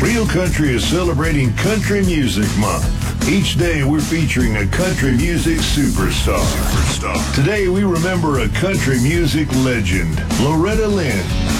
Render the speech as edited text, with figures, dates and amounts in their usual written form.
Real Country is celebrating Country Music Month. Each day we're featuring a country music superstar. Today we remember a country music legend, Loretta Lynn.